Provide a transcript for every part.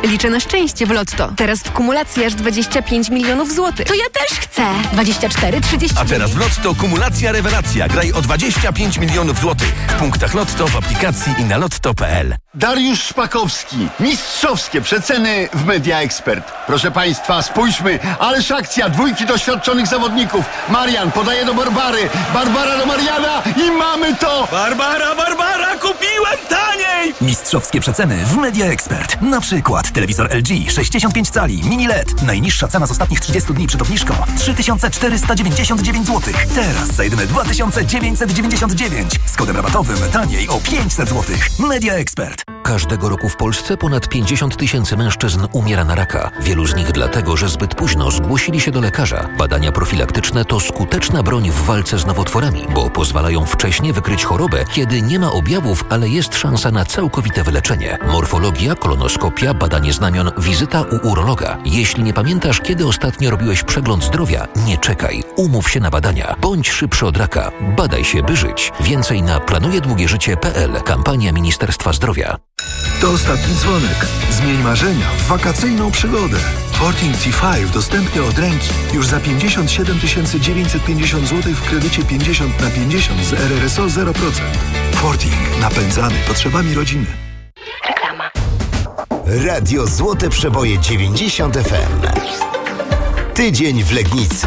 Liczę na szczęście w Lotto. Teraz w kumulacji aż 25 milionów złotych. To ja też chcę. 24, 30. A teraz w Lotto kumulacja rewelacja. Graj o 25 milionów złotych. W punktach Lotto, w aplikacji i na lotto.pl. Dariusz Szpakowski. Mistrzowskie przeceny w Media Expert. Proszę Państwa, spójrzmy. Ależ akcja. Dwójki doświadczonych zawodników. Marian podaje do Barbary. Barbara do Mariana i mamy to! Barbara, kupiłem taniej! Mistrzowskie przeceny w Media Expert. Na przykład telewizor LG 65 cali mini LED. Najniższa cena z ostatnich 30 dni przed obniżką 3499 zł. Teraz za jedyne 2999. Z kodem rabatowym taniej o 500 zł. Media Expert. Każdego roku w Polsce ponad 50 000 mężczyzn umiera na raka. Wielu z nich dlatego, że zbyt późno zgłosili się do lekarza. Badania profilaktyczne to skuteczna broń w walce z nowotworami, bo pozwalają wcześnie wykryć chorobę, kiedy nie ma objawów, ale jest szansa na całkowite wyleczenie. Morfologia, kolonoskopia, badanie znamion, wizyta u urologa. Jeśli nie pamiętasz, kiedy ostatnio robiłeś przegląd zdrowia, nie czekaj. Umów się na badania. Bądź szybszy od raka. Badaj się, by żyć. Więcej na planujedługieżycie.pl. Kampania Ministerstwa Zdrowia. To ostatni dzwonek. Zmień marzenia w wakacyjną przygodę. Forting T5 dostępny od ręki. Już za 57 950 zł w kredycie 50/50 z RRSO 0%. Forting. Napędzany potrzebami rodziny. Reklama. Radio Złote Przeboje 90 FM. Tydzień w Legnicy.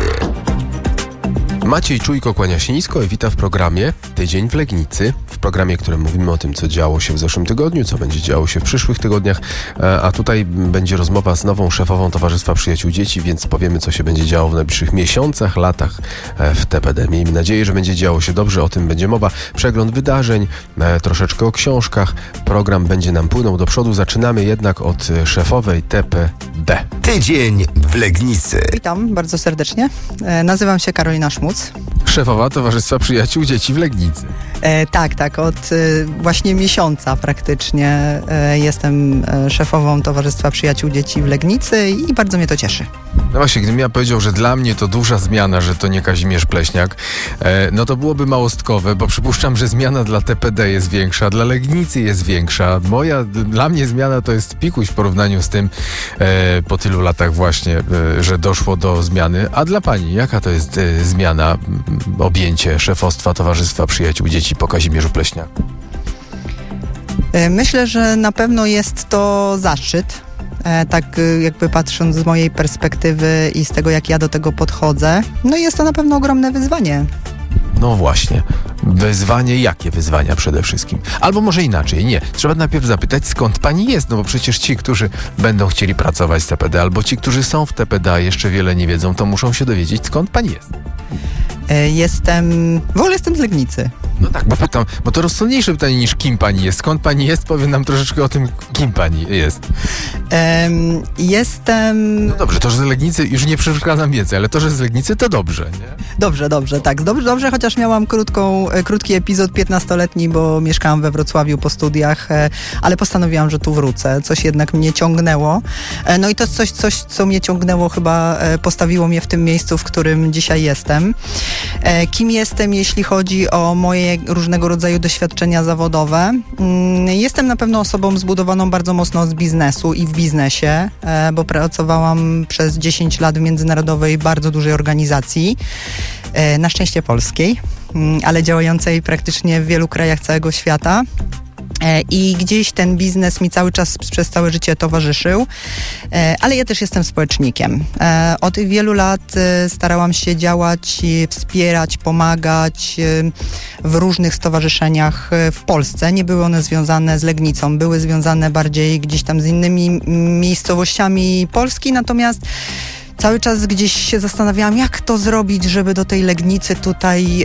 Maciej Czujko kłania się nisko i wita w programie Tydzień w Legnicy. W programie, w którym mówimy o tym, co działo się w zeszłym tygodniu, co będzie działo się w przyszłych tygodniach, a tutaj będzie rozmowa z nową szefową Towarzystwa Przyjaciół Dzieci, więc powiemy, co się będzie działo w najbliższych miesiącach, latach w TPD. Miejmy nadzieję, że będzie działo się dobrze, o tym będzie mowa. Przegląd wydarzeń, troszeczkę o książkach. Program będzie nam płynął do przodu. Zaczynamy jednak od szefowej TPD. Tydzień w Legnicy. Witam bardzo serdecznie. Nazywam się Karolina Szmuc. Szefowa Towarzystwa Przyjaciół Dzieci w Legnicy. Tak. Od właśnie miesiąca praktycznie jestem szefową Towarzystwa Przyjaciół Dzieci w Legnicy i bardzo mnie to cieszy. No właśnie, gdybym ja powiedział, że dla mnie to duża zmiana, że to nie Kazimierz Pleśniak, no to byłoby małostkowe, bo przypuszczam, że zmiana dla TPD jest większa, dla Legnicy jest większa. Dla mnie zmiana to jest pikuś w porównaniu z tym po tylu latach właśnie, że doszło do zmiany. A dla pani, jaka to jest zmiana, objęcie szefostwa Towarzystwa Przyjaciół Dzieci po Kazimierzu Pleśniaku? Myślę, że na pewno jest to zaszczyt. Tak jakby patrząc z mojej perspektywy i z tego, jak ja do tego podchodzę, no jest to na pewno ogromne wyzwanie. No właśnie. Wyzwanie, jakie wyzwania przede wszystkim? Albo może inaczej, nie. Trzeba najpierw zapytać, skąd pani jest, no bo przecież ci, którzy będą chcieli pracować z TPD, albo ci, którzy są w TPD, a jeszcze wiele nie wiedzą, to muszą się dowiedzieć, skąd pani jest. W ogóle jestem z Legnicy. No tak, bo pytam, bo to rozsądniejsze pytanie niż kim pani jest. Skąd pani jest? Powie nam troszeczkę o tym, kim pani jest. Jestem... No dobrze, to, że z Legnicy już nie przeszkadzam więcej, ale to, że z Legnicy to dobrze, nie? Dobrze, tak. Dobrze, chociaż miałam krótki epizod 15-letni, bo mieszkałam we Wrocławiu po studiach, ale postanowiłam, że tu wrócę. Coś jednak mnie ciągnęło. No i to coś, co mnie ciągnęło, chyba postawiło mnie w tym miejscu, w którym dzisiaj jestem. Kim jestem, jeśli chodzi o moje różnego rodzaju doświadczenia zawodowe? Jestem na pewno osobą zbudowaną bardzo mocno z biznesu i w biznesie, bo pracowałam przez 10 lat w międzynarodowej, bardzo dużej organizacji, na szczęście polskiej, ale działającej praktycznie w wielu krajach całego świata. I gdzieś ten biznes mi cały czas przez całe życie towarzyszył, ale ja też jestem społecznikiem. Od wielu lat starałam się działać, wspierać, pomagać w różnych stowarzyszeniach w Polsce. Nie były one związane z Legnicą, były związane bardziej gdzieś tam z innymi miejscowościami Polski, natomiast cały czas gdzieś się zastanawiałam, jak to zrobić, żeby do tej Legnicy tutaj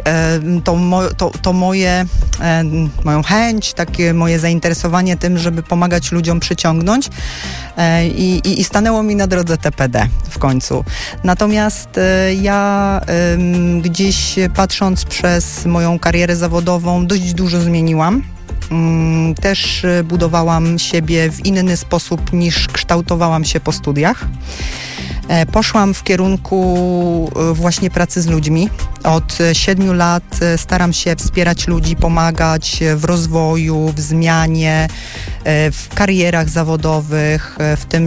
moją chęć, takie moje zainteresowanie tym, żeby pomagać ludziom przyciągnąć i stanęło mi na drodze TPD w końcu. Natomiast ja gdzieś patrząc przez moją karierę zawodową dość dużo zmieniłam. Też budowałam siebie w inny sposób niż kształtowałam się po studiach. Poszłam w kierunku właśnie pracy z ludźmi. Od 7 lat staram się wspierać ludzi, pomagać w rozwoju, w zmianie, w karierach zawodowych, w tym,